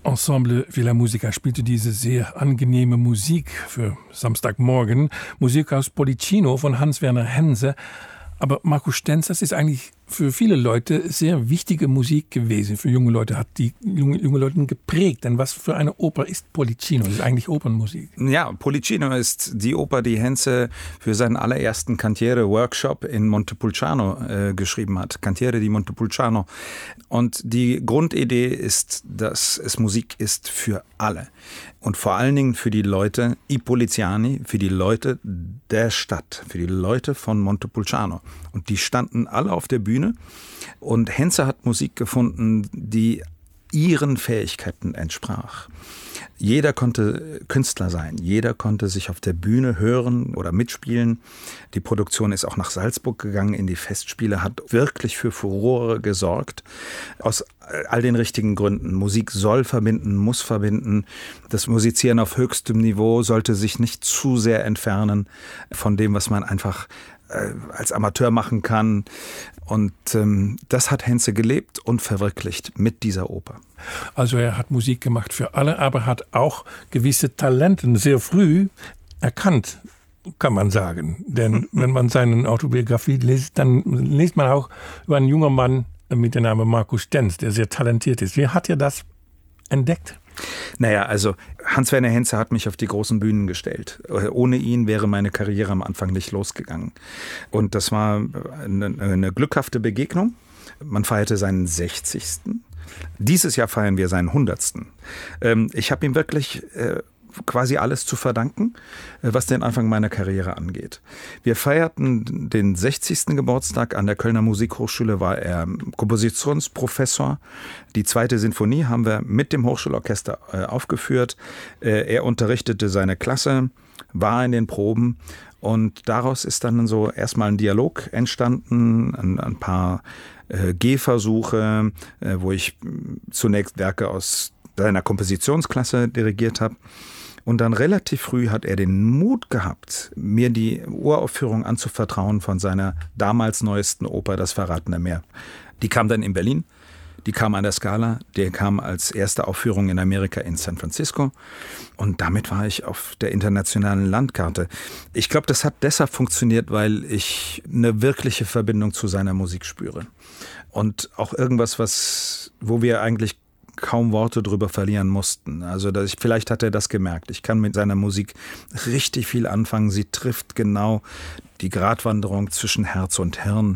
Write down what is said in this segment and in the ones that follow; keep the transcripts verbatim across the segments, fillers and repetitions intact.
Ensemble Villa Musica spielte diese sehr angenehme Musik für Samstagmorgen. Musik aus Pollicino von Hans-Werner Hense. Aber Markus Stenz, das ist eigentlich für viele Leute sehr wichtige Musik gewesen. Für junge Leute hat die junge, junge Leute geprägt. Denn was für eine Oper ist Pollicino? Das ist eigentlich Opernmusik. Ja, Pollicino ist die Oper, die Henze für seinen allerersten Cantiere-Workshop in Montepulciano äh, geschrieben hat. Cantiere di Montepulciano. Und die Grundidee ist, dass es Musik ist für alle. Und vor allen Dingen für die Leute, i Poliziani, für die Leute der Stadt, für die Leute von Montepulciano. Und die standen alle auf der Bühne. Und Henze hat Musik gefunden, die ihren Fähigkeiten entsprach. Jeder konnte Künstler sein, jeder konnte sich auf der Bühne hören oder mitspielen. Die Produktion ist auch nach Salzburg gegangen in die Festspiele, hat wirklich für Furore gesorgt. Aus all den richtigen Gründen. Musik soll verbinden, muss verbinden. Das Musizieren auf höchstem Niveau sollte sich nicht zu sehr entfernen von dem, was man einfach äh, als Amateur machen kann. Und ähm, das hat Henze gelebt und verwirklicht mit dieser Oper. Also er hat Musik gemacht für alle, aber hat auch gewisse Talente sehr früh erkannt, kann man sagen. Denn wenn man seine Autobiografie liest, dann liest man auch über einen jungen Mann mit dem Namen Markus Stenz, der sehr talentiert ist. Wie hat er das entdeckt? Naja, also Hans-Werner Henze hat mich auf die großen Bühnen gestellt. Ohne ihn wäre meine Karriere am Anfang nicht losgegangen. Und das war eine, eine glückhafte Begegnung. Man feierte seinen sechzigsten Dieses Jahr feiern wir seinen hundertsten Ich habe ihm wirklich quasi alles zu verdanken, was den Anfang meiner Karriere angeht. Wir feierten den sechzigsten Geburtstag. An der Kölner Musikhochschule war er Kompositionsprofessor. Die zweite Sinfonie haben wir mit dem Hochschulorchester äh, aufgeführt. Äh, er unterrichtete seine Klasse, war in den Proben und daraus ist dann so erstmal ein Dialog entstanden, ein, ein paar äh, Gehversuche, äh, wo ich zunächst Werke aus seiner Kompositionsklasse dirigiert habe. Und dann relativ früh hat er den Mut gehabt, mir die Uraufführung anzuvertrauen von seiner damals neuesten Oper, Das verratene Meer. Die kam dann in Berlin, die kam an der Scala, die kam als erste Aufführung in Amerika in San Francisco. Und damit war ich auf der internationalen Landkarte. Ich glaube, das hat deshalb funktioniert, weil ich eine wirkliche Verbindung zu seiner Musik spüre. Und auch irgendwas, was, wo wir eigentlich kaum Worte drüber verlieren mussten. Also dass ich, vielleicht hat er das gemerkt. Ich kann mit seiner Musik richtig viel anfangen. Sie trifft genau die Gratwanderung zwischen Herz und Hirn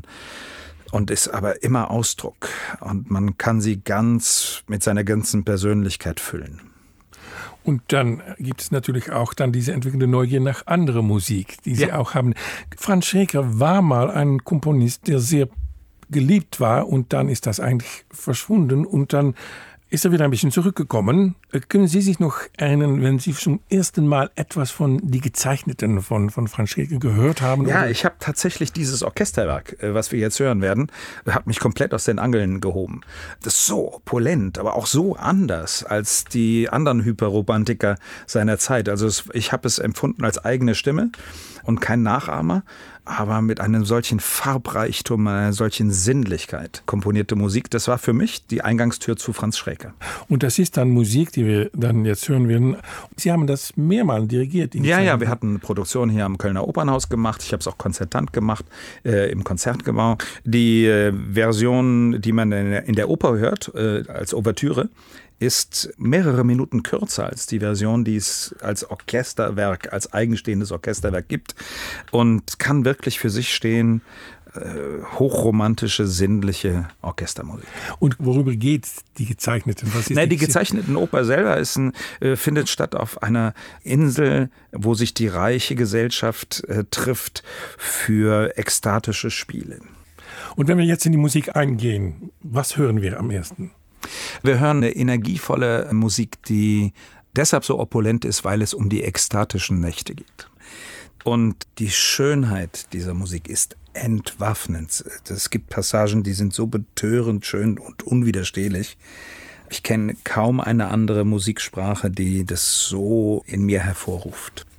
und ist aber immer Ausdruck. Und man kann sie ganz mit seiner ganzen Persönlichkeit füllen. Und dann gibt es natürlich auch dann diese entwickelnde Neugier nach anderer Musik, die Sie ja auch haben. Franz Schreker war mal ein Komponist, der sehr geliebt war und dann ist das eigentlich verschwunden und dann ist er wieder ein bisschen zurückgekommen. Können Sie sich noch erinnern, wenn Sie zum ersten Mal etwas von Die Gezeichneten von, von Franz Schreker gehört haben? Ja, oder? Ich habe tatsächlich dieses Orchesterwerk, was wir jetzt hören werden, hat mich komplett aus den Angeln gehoben. Das ist so opulent, aber auch so anders als die anderen Hyperromantiker seiner Zeit. Also es, ich habe es empfunden als eigene Stimme und kein Nachahmer, aber mit einem solchen Farbreichtum, einer solchen Sinnlichkeit komponierte Musik. Das war für mich die Eingangstür zu Franz Schreker. Und das ist dann Musik, die wir dann jetzt hören werden. Sie haben das mehrmals dirigiert. Ja, ja, wir hatten eine Produktion hier am Kölner Opernhaus gemacht. Ich habe es auch konzertant gemacht, äh, im Konzertgebau. Die äh, Version, die man in der, in der Oper hört, äh, als Ouvertüre, ist mehrere Minuten kürzer als die Version, die es als Orchesterwerk, als eigenstehendes Orchesterwerk gibt und kann wirklich für sich stehen. Hochromantische, sinnliche Orchestermusik. Und worüber geht die Gezeichneten? Was ist Na, die, die Gezeichneten Oper selber ist ein, äh, findet statt auf einer Insel, wo sich die reiche Gesellschaft äh, trifft für ekstatische Spiele. Und wenn wir jetzt in die Musik eingehen, was hören wir am ersten? Wir hören eine energievolle Musik, die deshalb so opulent ist, weil es um die ekstatischen Nächte geht. Und die Schönheit dieser Musik ist entwaffnend. Es gibt Passagen, die sind so betörend schön und unwiderstehlich. Ich kenne kaum eine andere Musiksprache, die das so in mir hervorruft.